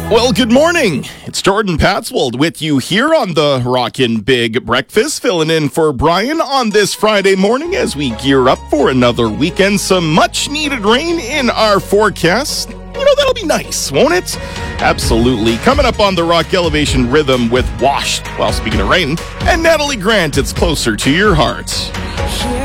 Well, good morning. It's Jordan Patswold with you here on the Rockin' Big Breakfast, filling in for Brian on this Friday morning as we gear up for another weekend. Some much-needed rain in our forecast. That'll be nice, won't it? Absolutely. Coming up on the Rock Elevation Rhythm with Washed, while speaking of rain, and Natalie Grant, it's Closer to Your Heart.